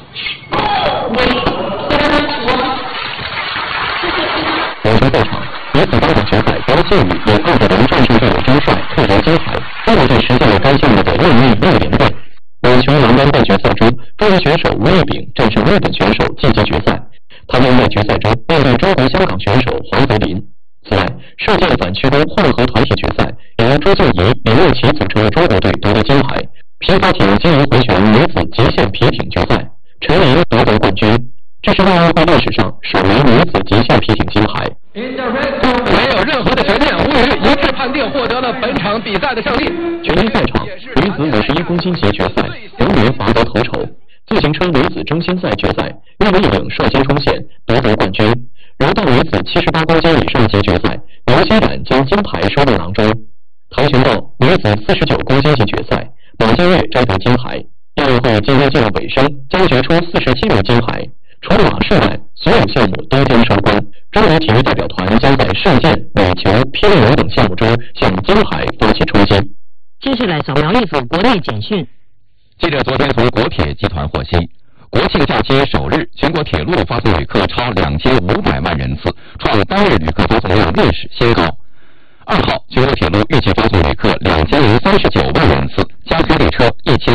火车会场，女子八强决赛，王靖宇以2-0战胜队友张帅，获得金牌，中国队实现了该项目的任意6连冠。网球男单半决赛中，中国选手吴亦丙战胜日本选手晋级决赛，他将在决赛中面对中国香港选手黄泽林。此外，射箭反曲弓混合团体决赛，由朱静怡、李梦琪组成的中国队夺得金牌。皮划艇金银回旋女子极限皮艇决赛，陈琳夺得冠军。这是奥运会历史上首枚女子极限皮艇金牌。 没有任何的悬念，无语一致判定获得了本场比赛的胜利。 拳击赛场，女子51公斤级决赛，杨明拔得头筹。自行车女子争先赛决赛，岳丽颖率先冲线，夺得冠军。柔道女子78公斤以上级决赛，刘希冉将金牌收入囊中。跆拳道女子49公斤级决赛，马金月摘得金牌。奥运会即将进入尾声，将决出47枚金牌。除了马术外，所有项目都将收官。中国体育代表团将在射箭、垒球、霹雳舞等项目中向金牌发起冲击。 接下来扫描一组国内简讯。 记者昨天从国铁集团获悉，国庆假期首日，全国铁路发送旅客超2500万人次，创单日旅客发送量历史新高。2号，全国铁路预计发送旅客2039万人次，加开列车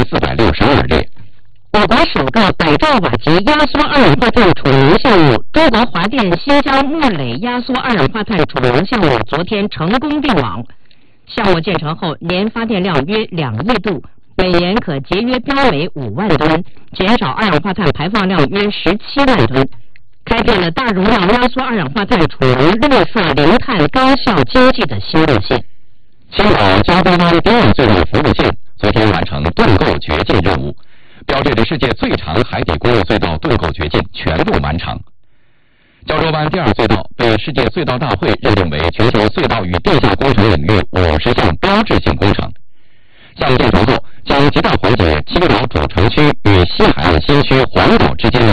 1462列。 我国首个100兆瓦级压缩二氧化碳储能项目——中国华电新疆莫磊压缩二氧化碳储能项目昨天成功订网。项目建成后，年发电量约2亿度，每年可节约标煤5万吨，减少二氧化碳排放量约17万吨，开辟了大容量压缩二氧化碳储能绿色零碳高效经济的新路线。 青岛嘉宾湾第2隧道服务线昨天完成盾构掘进任务，标志着世界最长海底公路隧道盾构掘进全部完成。胶州湾第2隧道被世界隧道大会认定为全球隧道与地下工程领域50项标志性工程。项目建成后，将极大缓解青岛主城区与西海岸新区环岛之间的